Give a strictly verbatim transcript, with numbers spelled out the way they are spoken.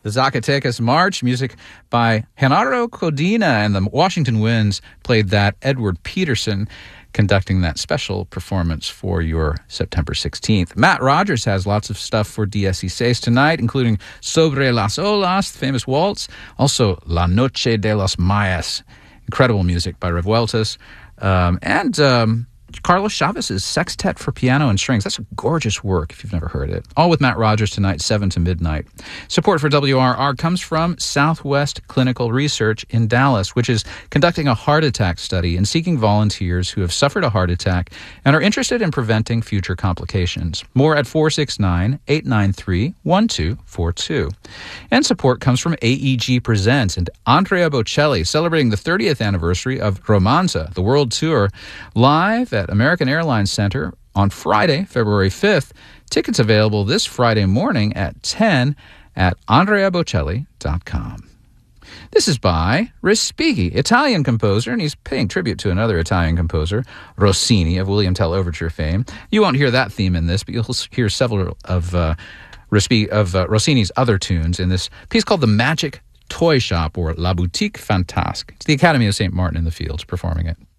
The Zacatecas March, music by Genaro Codina, and the Washington Winds played that. Edward Peterson conducting that special performance for your September sixteenth. Matt Rogers has lots of stuff for dieciséis tonight, including Sobre las Olas, the famous waltz, also La Noche de los Mayas, incredible music by Revueltas, um, and... Um, Carlos Chavez's Sextet for Piano and Strings. That's a gorgeous work if you've never heard it. All with Matt Rogers tonight, seven to midnight. Support for W R R comes from Southwest Clinical Research in Dallas, which is conducting a heart attack study and seeking volunteers who have suffered a heart attack and are interested in preventing future complications. More at four six nine, eight nine three, one two four two. And support comes from A E G Presents and Andrea Bocelli, celebrating the thirtieth anniversary of Romanza, the world tour, live at at American Airlines Center on Friday, February fifth. Tickets available this Friday morning at ten at andrea bocelli dot com. This is by Respighi, Italian composer, and he's paying tribute to another Italian composer, Rossini, of William Tell Overture fame. You won't hear that theme in this, but you'll hear several of, uh, Respighi, of uh, Rossini's other tunes in this piece called The Magic Toy Shop, or La Boutique Fantasque. It's the Academy of Saint Martin in the Fields performing it.